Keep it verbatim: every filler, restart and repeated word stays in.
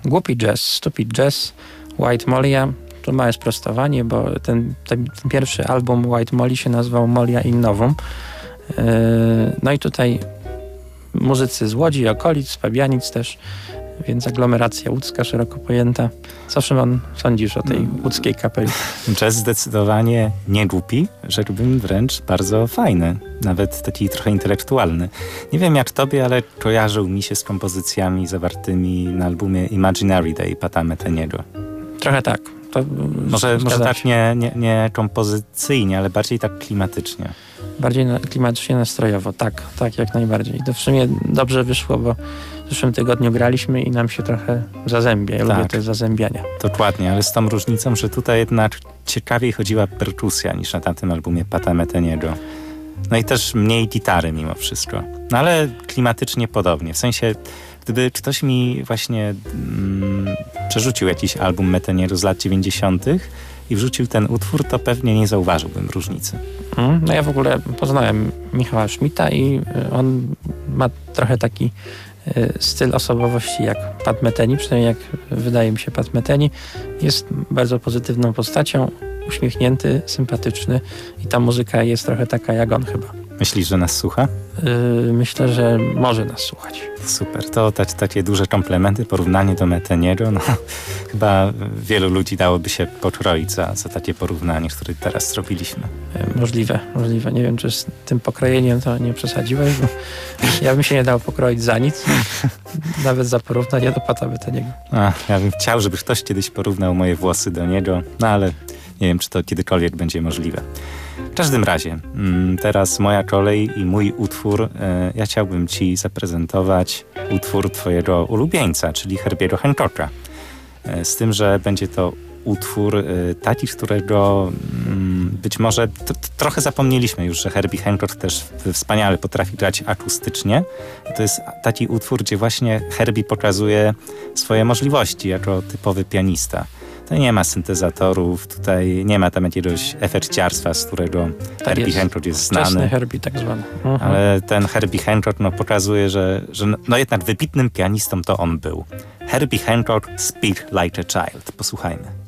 Głupi Jazz, Stupid Jazz, White Molly'a. Tu małe sprostowanie, bo ten, ten, ten pierwszy album White Molly się nazywał Mollia in Novum. Yy, no i tutaj muzycy z Łodzi, okolic, z Pabianic też, więc aglomeracja łódzka szeroko pojęta. Co, Szymon, sądzisz o tej łódzkiej kapeli? Jazz zdecydowanie nie głupi, rzeczbym wręcz bardzo fajny, nawet taki trochę intelektualny. Nie wiem jak tobie, ale kojarzył mi się z kompozycjami zawartymi na albumie Imaginary Day Pata Meteniego. Trochę tak. To może może tak nie, nie, nie kompozycyjnie, ale bardziej tak klimatycznie. Bardziej na, klimatycznie, nastrojowo, tak, tak, jak najbardziej. I to w sumie dobrze wyszło, bo w zeszłym tygodniu graliśmy i nam się trochę zazębia. Ja tak. lubię te zazębiania. Dokładnie, ale z tą różnicą, że tutaj jednak ciekawiej chodziła perkusja niż na tamtym albumie Pata Meteniego. No i też mniej gitary mimo wszystko. No ale klimatycznie podobnie, w sensie gdyby ktoś mi właśnie mm, przerzucił jakiś album Meteniego z lat dziewięćdziesiątych i wrzucił ten utwór, to pewnie nie zauważyłbym różnicy. Mm, no ja w ogóle poznałem Michała Schmidta i on ma trochę taki y, styl osobowości jak Pat Metheny, przynajmniej jak wydaje mi się Pat Metheny. Jest bardzo pozytywną postacią, uśmiechnięty, sympatyczny i ta muzyka jest trochę taka jak on chyba. Myślisz, że nas słucha? Yy, myślę, że może nas słuchać. Super, to te, takie duże komplementy, porównanie do Metheniego, no chyba wielu ludzi dałoby się pokroić za, za takie porównanie, które teraz zrobiliśmy. Yy, możliwe, możliwe. Nie wiem, czy z tym pokrojeniem to nie przesadziłeś, bo ja bym się nie dał pokroić za nic, nawet za porównanie do Pata Metheniego. A, ja bym chciał, żeby ktoś kiedyś porównał moje włosy do niego, no ale nie wiem, czy to kiedykolwiek będzie możliwe. W każdym razie, teraz moja kolej i mój utwór. Ja chciałbym ci zaprezentować utwór twojego ulubieńca, czyli Herbiego Hancocka. Z tym, że będzie to utwór taki, którego być może t- trochę zapomnieliśmy już, że Herbie Hancock też wspaniale potrafi grać akustycznie. To jest taki utwór, gdzie właśnie Herbie pokazuje swoje możliwości jako typowy pianista. To nie ma syntezatorów, tutaj nie ma tam jakiegoś efekciarstwa, z którego tak Herbie jest. Hancock jest znany. Wczesny Herbie tak zwany. Uh-huh. Ale ten Herbie Hancock no, pokazuje, że, że no jednak wybitnym pianistą to on był. Herbie Hancock, Speak Like a Child. Posłuchajmy.